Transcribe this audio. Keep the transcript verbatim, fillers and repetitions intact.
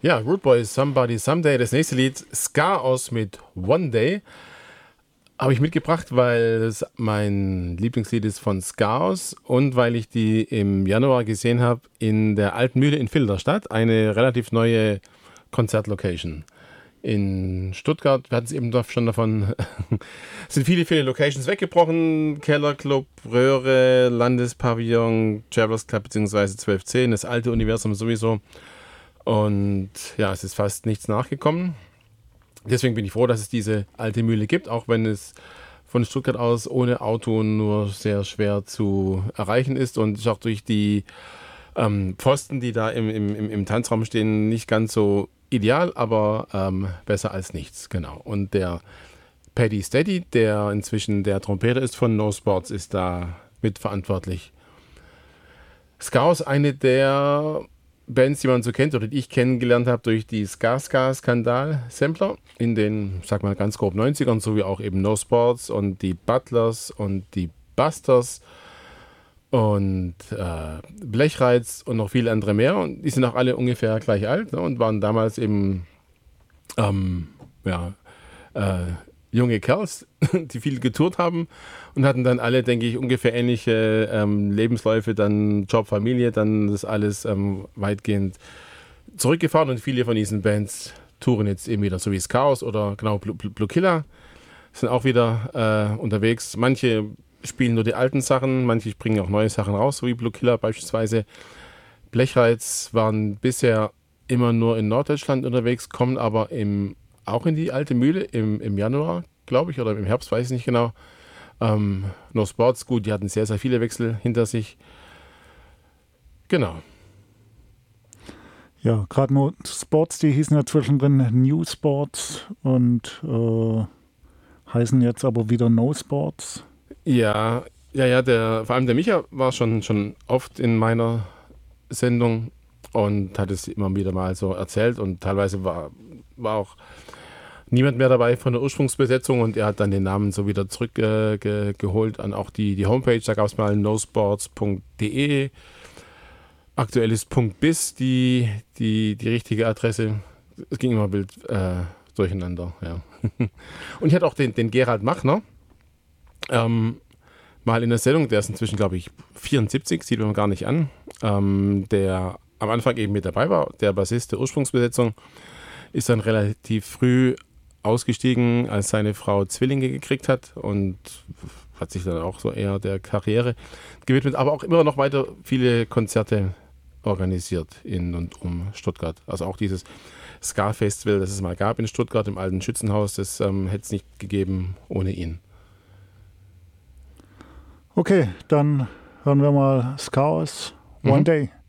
Ja, Rude Boy, Somebody Someday. Das nächste Lied, Ska aus mit One Day, habe ich mitgebracht, weil es mein Lieblingslied ist von Skaos und weil ich die im Januar gesehen habe in der Alten Mühle in Filderstadt, eine relativ neue Konzertlocation. In Stuttgart, wir hatten es eben doch schon davon, sind viele, viele Locations weggebrochen. Kellerclub, Röhre, Landespavillon, Travelers Club bzw. zwölf zehn, das alte Universum sowieso. Und ja, es ist fast nichts nachgekommen. Deswegen bin ich froh, dass es diese alte Mühle gibt, auch wenn es von Stuttgart aus ohne Auto nur sehr schwer zu erreichen ist und ist auch durch die ähm, Pfosten, die da im, im, im Tanzraum stehen, nicht ganz so ideal, aber ähm, besser als nichts, genau. Und der Paddy Steady, der inzwischen der Trompeter ist von No Sports, ist da mitverantwortlich. Skaos, eine der Bands, die man so kennt oder die ich kennengelernt habe durch die Ska-Ska-Skandal-Sampler in den, sag mal ganz grob neunzigern, sowie auch eben No Sports und die Butlers und die Busters und äh, Blechreiz und noch viele andere mehr. Und die sind auch alle ungefähr gleich alt, ne, und waren damals eben ähm, ja, äh, junge Kerls, die viel getourt haben und hatten dann alle, denke ich, ungefähr ähnliche ähm, Lebensläufe, dann Job, Familie, dann das alles ähm, weitgehend zurückgefahren und viele von diesen Bands touren jetzt eben wieder, so wie Skaos oder genau Blue, Blue Killer sind auch wieder äh, unterwegs. Manche spielen nur die alten Sachen, manche bringen auch neue Sachen raus, so wie Blue Killer beispielsweise. Blechreiz waren bisher immer nur in Norddeutschland unterwegs, kommen aber im auch in die alte Mühle im, im Januar, glaube ich, oder im Herbst, weiß ich nicht genau. Ähm, No Sports, gut, die hatten sehr, sehr viele Wechsel hinter sich. Genau. Ja, gerade No Sports, die hießen ja zwischendrin New Sports und äh, heißen jetzt aber wieder No Sports. Ja, ja, ja, der, vor allem der Micha war schon, schon oft in meiner Sendung und hat es immer wieder mal so erzählt und teilweise war, war auch niemand mehr dabei von der Ursprungsbesetzung und er hat dann den Namen so wieder zurückgeholt äh, ge, an auch die, die Homepage. Da gab es mal nosports punkt de, aktuell ist .biz die, die, die richtige Adresse. Es ging immer wild äh, durcheinander, ja. Und ich hatte auch den, den Gerald Machner ähm, mal in der Sendung, der ist inzwischen, glaube ich, vierundsiebzig, sieht man gar nicht an, ähm, der am Anfang eben mit dabei war, der Bassist der Ursprungsbesetzung, ist dann relativ früh ausgestiegen, als seine Frau Zwillinge gekriegt hat und hat sich dann auch so eher der Karriere gewidmet, aber auch immer noch weiter viele Konzerte organisiert in und um Stuttgart. Also auch dieses Ska-Festival, das es mal gab in Stuttgart im alten Schützenhaus, das ähm, hätte es nicht gegeben ohne ihn. Okay, dann hören wir mal Skaos, One Mhm. Day.